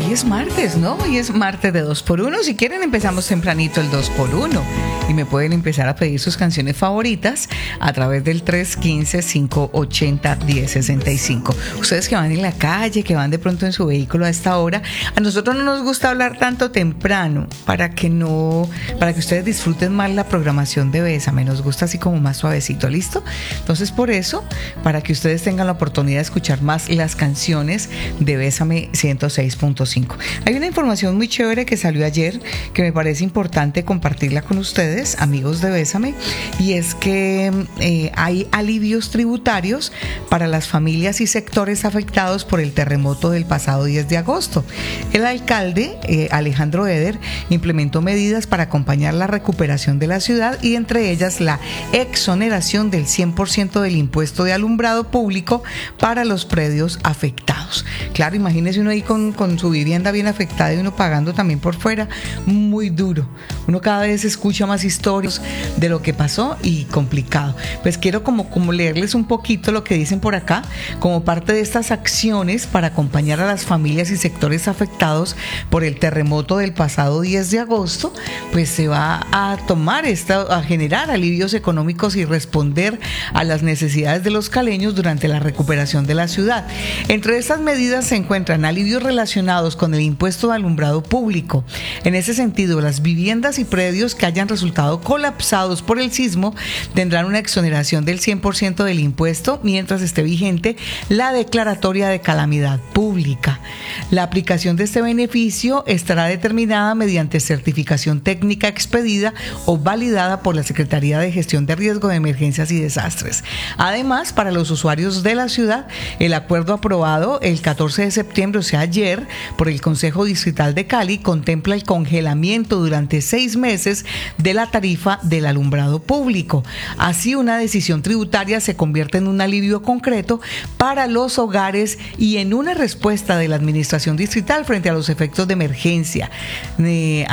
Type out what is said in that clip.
hoy es martes, ¿no? Hoy es martes de 2x1. Si quieren empezamos tempranito el 2x1 y me pueden empezar a pedir sus canciones favoritas a través del 315-580-1065. Ustedes que van en la calle, que van de pronto en su vehículo a esta hora, a nosotros no nos gusta hablar tanto temprano para que ustedes disfruten más la programación de Bésame. Nos gusta así como más suavecito, ¿listo? Entonces por eso, para que ustedes tengan la oportunidad de escuchar más las canciones de Bésame 106.5. Hay una información muy chévere que salió ayer que me parece importante compartirla con ustedes, amigos de Bésame, y es que hay alivios tributarios para las familias y sectores afectados por el terremoto del pasado 10 de agosto. El alcalde, Alejandro Eder, implementó medidas para acompañar la recuperación de la ciudad y entre ellas la exoneración del 100% del impuesto de alumbrado público para los predios afectados. Claro, imagínese uno ahí con su vivienda bien afectada y uno pagando también por fuera, muy duro. Uno cada vez escucha más historias de lo que pasó y complicado. Pues quiero como leerles un poquito lo que dicen por acá, como parte de estas acciones para acompañar a las familias y sectores afectados por el terremoto del pasado 10 de agosto, pues se va a generar alivios económicos y responder a las necesidades de los caleños durante la recuperación de la ciudad. Entre estas medidas se encuentran alivios relacionados con el impuesto de alumbrado público. En ese sentido, las viviendas y predios que hayan resultado colapsados por el sismo tendrán una exoneración del 100% del impuesto mientras esté vigente la declaratoria de calamidad pública. La aplicación de este beneficio estará determinada mediante certificación técnica expedida o validada por la Secretaría de Gestión de Riesgo de Emergencias y Desastres. Además, para los usuarios de la ciudad, el acuerdo aprobado el 14 de septiembre, o sea ayer, por el Consejo Distrital de Cali, contempla el congelamiento durante 6 meses de la tarifa del alumbrado público. Así, una decisión tributaria se convierte en un alivio concreto para los hogares y en una respuesta de la Administración Distrital frente a los efectos de emergencia.